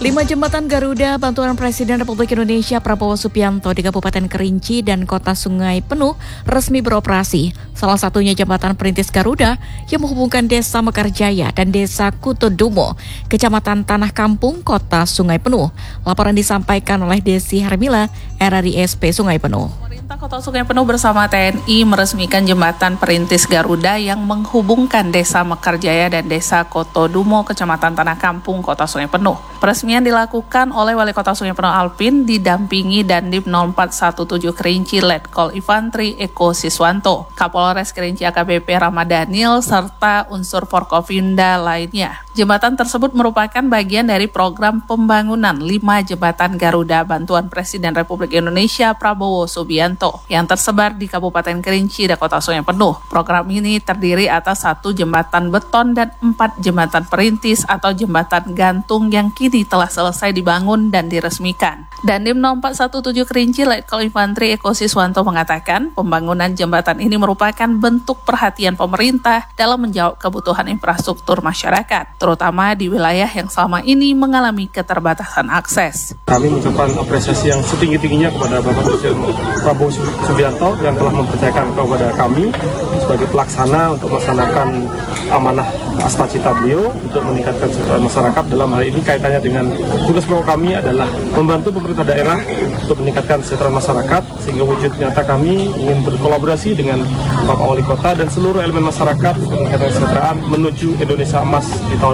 5 jembatan Garuda bantuan Presiden Republik Indonesia Prabowo Subianto di Kabupaten Kerinci dan Kota Sungai Penuh resmi beroperasi. Salah satunya jembatan Perintis Garuda yang menghubungkan Desa Mekarjaya dan Desa Kutodumo, Kecamatan Tanah Kampung, Kota Sungai Penuh. Laporan disampaikan oleh Desi Hermila, RRISP Sungai Penuh. Kota Sungai Penuh bersama TNI meresmikan jembatan Perintis Garuda yang menghubungkan Desa Mekarjaya dan Desa Kutodumo, Kecamatan Tanah Kampung, Kota Sungai Penuh. Peresmian dilakukan oleh Wali Kota Sungai Penuh Alpin didampingi Dandim 0417 Kerinci Letkol Infantri Eko Siswanto, Kapolres Kerinci AKBP Ramadhanil, serta unsur Forkopimda lainnya. Jembatan tersebut merupakan bagian dari program pembangunan 5 jembatan Garuda bantuan Presiden Republik Indonesia Prabowo Subianto yang tersebar di Kabupaten Kerinci dan Kota Sungai Penuh. Program ini terdiri atas 1 jembatan beton dan 4 jembatan perintis atau jembatan gantung yang kini telah selesai dibangun dan diresmikan. Dandim 0417 Kerinci Letkol Infantri Eko Siswanto mengatakan pembangunan jembatan ini merupakan bentuk perhatian pemerintah dalam menjawab kebutuhan infrastruktur masyarakat, terutama di wilayah yang selama ini mengalami keterbatasan akses. Kami mengucapkan apresiasi yang setinggi-tingginya kepada Bapak Presiden Prabowo Subianto yang telah mempercayakan kepada kami sebagai pelaksana untuk melaksanakan amanah cita beliau untuk meningkatkan kesejahteraan masyarakat. Dalam hal ini kaitannya dengan tugas pokok kami adalah membantu pemerintah daerah untuk meningkatkan kesejahteraan masyarakat, sehingga wujud nyata kami ingin berkolaborasi dengan Bapak Wali Kota dan seluruh elemen masyarakat untuk meningkatkan kesejahteraan menuju Indonesia Emas di tahun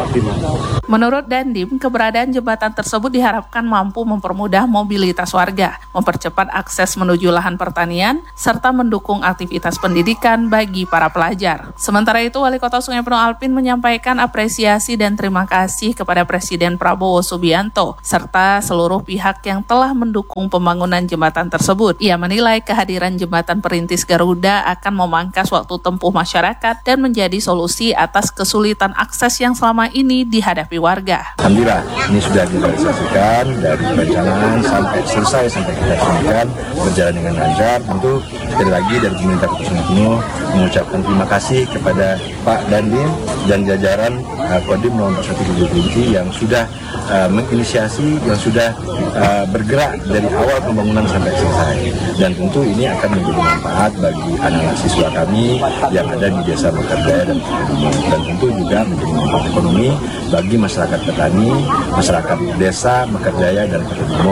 2045. Menurut Dandim, keberadaan jembatan tersebut diharapkan mampu mempermudah mobilitas warga, mempercepat akses menuju lahan pertanian, serta mendukung aktivitas pendidikan bagi para pelajar. Sementara itu, Wali Kota Sungai Penuh Alpin menyampaikan apresiasi dan terima kasih kepada Presiden Prabowo Subianto, serta seluruh pihak yang telah mendukung pembangunan jembatan tersebut. Ia menilai kehadiran jembatan Perintis Garuda akan memangkas waktu tempuh masyarakat dan menjadi solusi atas kesulitan akses yang selama ini dihadapi warga. Alhamdulillah, ini sudah direalisasikan dari perencanaan sampai selesai, sampai kita resmikan, berjalan dengan lancar. Tentu sekali lagi dari pemerintah Kota Sungai Penuh mengucapkan terima kasih kepada Pak Dandim dan jajaran Kodim 0417 Kerinci yang sudah menginisiasi, yang sudah bergerak dari awal pembangunan sampai selesai. Dan tentu ini akan menjadi manfaat bagi anak-anak siswa kami yang ada di Desa Mekarjaya dan Kutodumo. Dan tentu juga menjadi manfaat ekonomi bagi masyarakat petani, masyarakat Desa Mekarjaya dan Kutodumo.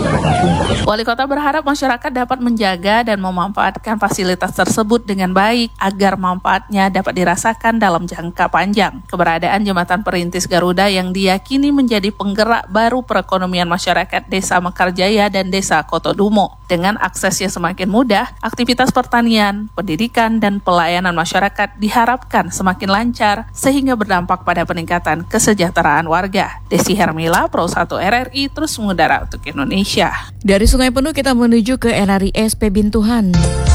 Wali Kota berharap masyarakat dapat menjaga dan memanfaatkan fasilitas tersebut dengan baik agar manfaatnya dapat dirasakan dalam jangka panjang. Keberadaan jembatan Perintis Garuda yang diyakini menjadi penggerak baru perekonomian masyarakat Desa Mekarjaya dan Desa Kutodumo. Dengan aksesnya semakin mudah, aktivitas pertanian, pendidikan, dan pelayanan masyarakat diharapkan semakin lancar sehingga berdampak pada peningkatan kesejahteraan warga. Desi Hermila, Pro 1 RRI, terus mengudara untuk Indonesia. Dari Sungai Penuh kita menuju ke RRISP Bintuhan.